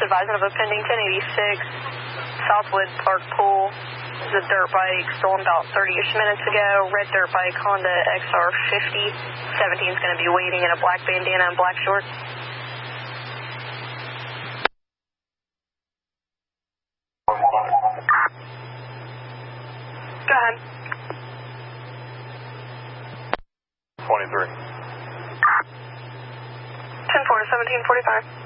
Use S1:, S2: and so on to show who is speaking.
S1: advising of a pending 1086 Southwood Park Pool. This is a dirt bike stolen about 30-ish minutes ago. Red dirt bike, Honda XR50. 17 is going to be waiting in a black bandana and black shorts. Go ahead.
S2: 23.
S1: 10-4 to 1745.